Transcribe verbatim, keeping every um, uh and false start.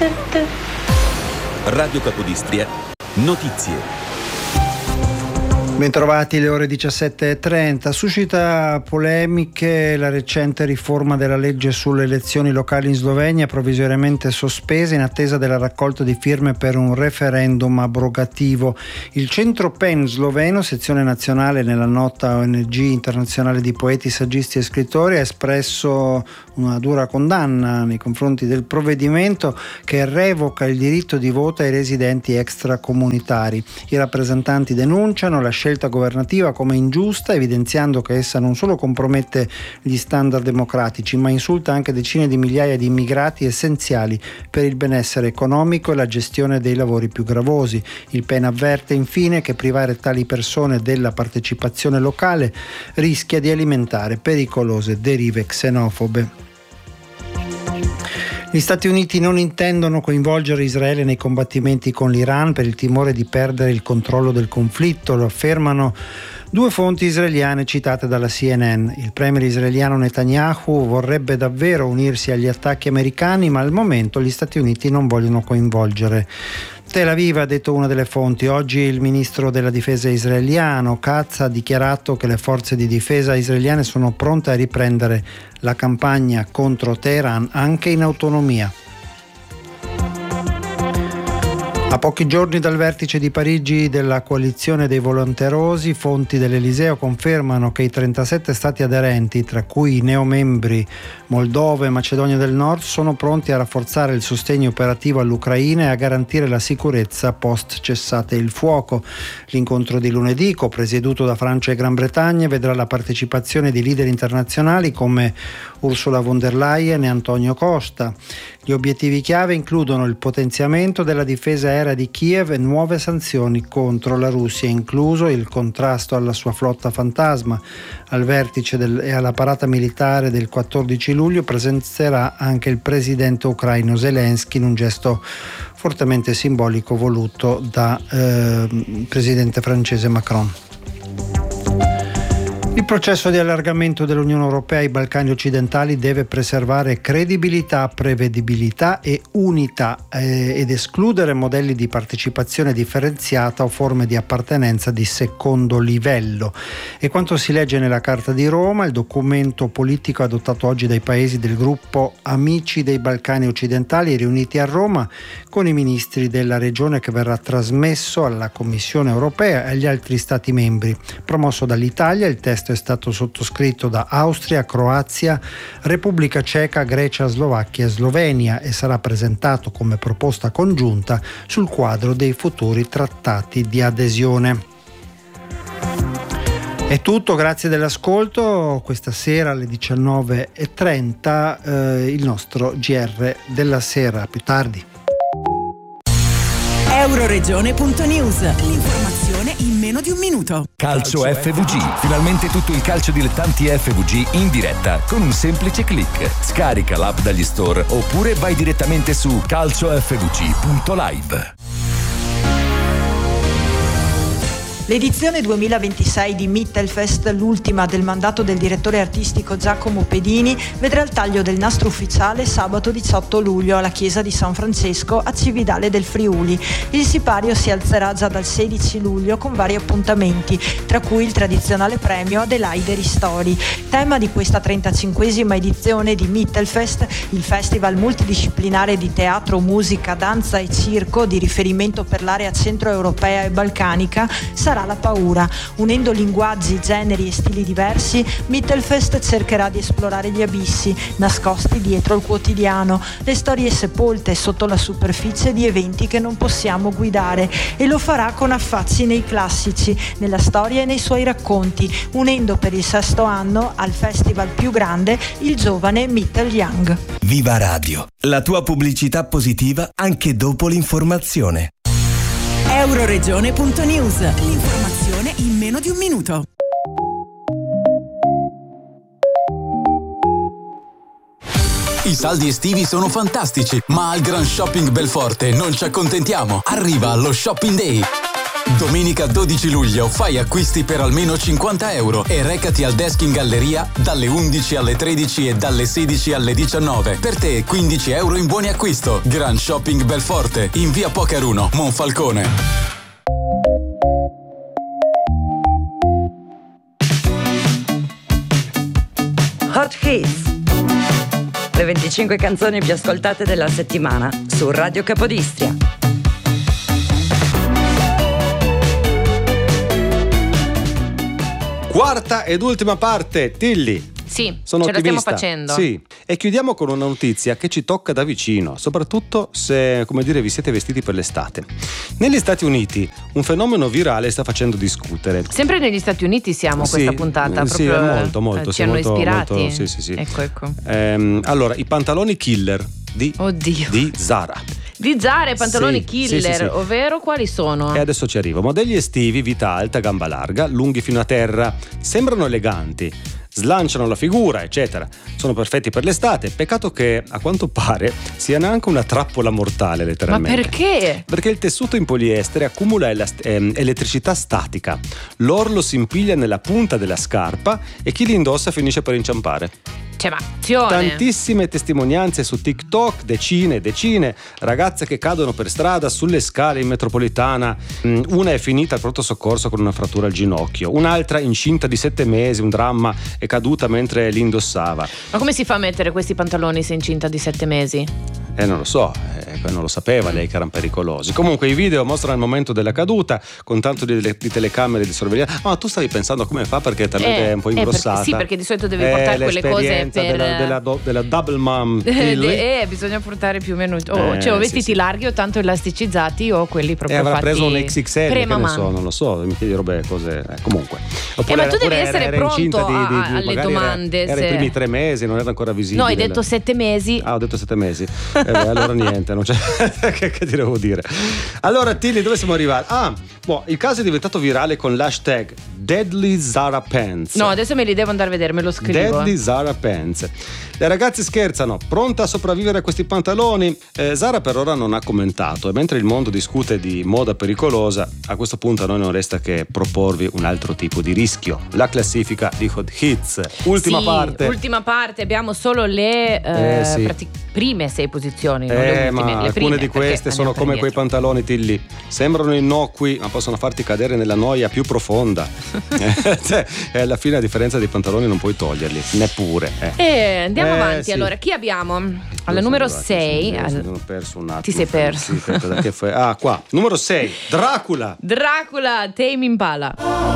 Radio Capodistria, notizie. Bentrovati, le ore diciassette e trenta. Suscita polemiche la recente riforma della legge sulle elezioni locali in Slovenia, provvisoriamente sospesa in attesa della raccolta di firme per un referendum abrogativo. Il Centro Pen sloveno, sezione nazionale nella nota O N G internazionale di poeti, saggisti e scrittori, ha espresso una dura condanna nei confronti del provvedimento che revoca il diritto di voto ai residenti extracomunitari. I rappresentanti denunciano la scelta governativa come ingiusta, evidenziando che essa non solo compromette gli standard democratici, ma insulta anche decine di migliaia di immigrati essenziali per il benessere economico e la gestione dei lavori più gravosi. Il Pen avverte infine che privare tali persone della partecipazione locale rischia di alimentare pericolose derive xenofobe. Gli Stati Uniti non intendono coinvolgere Israele nei combattimenti con l'Iran per il timore di perdere il controllo del conflitto, lo affermano due fonti israeliane citate dalla C N N. Il premier israeliano Netanyahu vorrebbe davvero unirsi agli attacchi americani, ma al momento gli Stati Uniti non vogliono coinvolgere Tel Aviv, ha detto una delle fonti. Oggi il ministro della difesa israeliano Katz ha dichiarato che le forze di difesa israeliane sono pronte a riprendere la campagna contro Teheran anche in autonomia. A pochi giorni dal vertice di Parigi della coalizione dei volenterosi, fonti dell'Eliseo confermano che i trentasette stati aderenti, tra cui i neomembri Moldova e Macedonia del Nord, sono pronti a rafforzare il sostegno operativo all'Ucraina e a garantire la sicurezza post cessate il fuoco. L'incontro di lunedì, copresieduto da Francia e Gran Bretagna, vedrà la partecipazione di leader internazionali come Ursula von der Leyen e Antonio Costa. Gli obiettivi chiave includono il potenziamento della difesa aerea di Kiev e nuove sanzioni contro la Russia, incluso il contrasto alla sua flotta fantasma. Al vertice del, e alla parata militare del quattordici luglio presenterà anche il presidente ucraino Zelensky in un gesto fortemente simbolico voluto da eh, presidente francese Macron. Il processo di allargamento dell'Unione Europea ai Balcani occidentali deve preservare credibilità, prevedibilità e unità eh, ed escludere modelli di partecipazione differenziata o forme di appartenenza di secondo livello. E quanto si legge nella Carta di Roma, il documento politico adottato oggi dai paesi del gruppo Amici dei Balcani occidentali riuniti a Roma con i ministri della regione, che verrà trasmesso alla Commissione Europea e agli altri Stati membri. Promosso dall'Italia, il testo è stato sottoscritto da Austria, Croazia, Repubblica Ceca, Grecia, Slovacchia e Slovenia e sarà presentato come proposta congiunta sul quadro dei futuri trattati di adesione. È tutto, grazie dell'ascolto. Questa sera alle diciannove e trenta eh, il nostro G R della sera. Più tardi. Euroregione punto news, l'informazione in meno di un minuto. Calcio F V G, finalmente tutto il calcio dilettanti F V G in diretta con un semplice click. Scarica l'app dagli store oppure vai direttamente su calcio f v g punto live. L'edizione duemilaventisei di Mittelfest, l'ultima del mandato del direttore artistico Giacomo Pedini, vedrà il taglio del nastro ufficiale sabato diciotto luglio alla chiesa di San Francesco a Cividale del Friuli. Il sipario si alzerà già dal sedici luglio con vari appuntamenti, tra cui il tradizionale premio Adelaide Ristori. Tema di questa trentacinquesima edizione di Mittelfest, il festival multidisciplinare di teatro, musica, danza e circo di riferimento per l'area centroeuropea e balcanica, sarà la paura. Unendo linguaggi, generi e stili diversi, Mittelfest cercherà di esplorare gli abissi nascosti dietro il quotidiano, le storie sepolte sotto la superficie di eventi che non possiamo guidare, e lo farà con affacci nei classici, nella storia e nei suoi racconti, unendo per il sesto anno al festival più grande il giovane Mittel Young. Viva Radio, la tua pubblicità positiva anche dopo l'informazione. Euroregione punto news, l'informazione in meno di un minuto. I saldi estivi sono fantastici, ma al Grand Shopping Belforte non ci accontentiamo. Arriva lo Shopping Day. Domenica dodici luglio fai acquisti per almeno cinquanta euro e recati al desk in galleria dalle undici alle tredici e dalle sedici alle diciannove. Per te quindici euro in buoni acquisto. Grand Shopping Belforte in via Pocaruno, Monfalcone. Hot Hits, le venticinque canzoni più ascoltate della settimana su Radio Capodistria. Quarta ed ultima parte, Tilly. Sì, Sono ce ottimista. la stiamo facendo. Sì, e chiudiamo con una notizia che ci tocca da vicino, soprattutto se, come dire, vi siete vestiti per l'estate. Negli Stati Uniti un fenomeno virale sta facendo discutere. Sempre negli Stati Uniti siamo Sì, questa puntata, sì, proprio molto, molto, ci sì, hanno molto, ispirati. molto, sì, sì, sì. Ecco, ecco. Ehm, allora, i pantaloni killer di, Oddio. di Zara. Di Zara e pantaloni Sì, killer, sì, sì, sì. ovvero quali sono? E adesso ci arrivo. Modelli estivi, vita alta, gamba larga, lunghi fino a terra. Sembrano eleganti, slanciano la figura, eccetera. Sono perfetti per l'estate. Peccato che, a quanto pare, siano anche una trappola mortale, Ma letteralmente. perché? Perché il tessuto in poliestere accumula elast- ehm, elettricità statica. L'orlo si impiglia nella punta della scarpa e chi li indossa finisce per inciampare. Cioè, ma azione. Tantissime testimonianze su TikTok, decine e decine, ragazze che cadono per strada sulle scale in metropolitana. Mm, Una è finita al pronto soccorso con una frattura al ginocchio, un'altra incinta di sette mesi, un dramma, è caduta mentre li indossava. Ma come si fa a mettere questi pantaloni se incinta di sette mesi? Eh, non lo so, eh, non lo sapeva lei che erano pericolosi. Comunque i video mostrano il momento della caduta con tanto di, di telecamere di sorveglianza. Ma tu stavi pensando a come fa, perché talmente Eh, è un po' eh, ingrossata. perché- sì, perché di solito devi portare quelle cose l'esperienza per- della, della, do- della double mom Tilly. eh, bisogna portare più o meno o, Eh, cioè, o sì, vestiti sì. larghi o tanto elasticizzati o quelli E proprio avrà fatti preso un X X L, che ne pre-mamma. so, non lo so, mi chiedi robe, cose, eh, comunque. Eh, ma tu devi oppure era- essere era pronto incinta di- a- di- di- alle magari era- domande, Era, se- i primi tre mesi, non era ancora visibile. No, hai detto sette mesi. Ah, ho detto sette mesi. Eh, beh, allora niente, non c'è che, che ti devo dire. Allora, Tilly, dove siamo arrivati? Ah, boh, il caso è diventato virale con l'hashtag Deadly Zara Pants. No, adesso me li devo andare a vedere, me lo scrivo. Deadly Zara Pants. Le ragazze scherzano, pronta a sopravvivere a questi pantaloni? Eh, Zara per ora non ha commentato, e mentre il mondo discute di moda pericolosa, a questo punto a noi non resta che proporvi un altro tipo di rischio, la classifica di Hot Hits. Ultima Sì, parte. Ultima parte, abbiamo solo le eh, Eh, sì. prati- prime sei posizioni, non le Eh, ultime, ma le alcune prime, di perché queste sono andiamo per come quei indietro. pantaloni, Tilly. Sembrano innocui, ma possono farti cadere nella noia più profonda. Eh, cioè, e alla fine, a differenza dei pantaloni, non puoi toglierli, neppure. Eh. E andiamo Eh, avanti. sì. Allora, chi abbiamo? Alla Dove numero sono arrivati? sei. Mi al- sono perso un attimo. Ti sei perso. Sì, aspetta, da che fu- ah, qua. Numero sei, Dracula. Dracula, Tame Impala.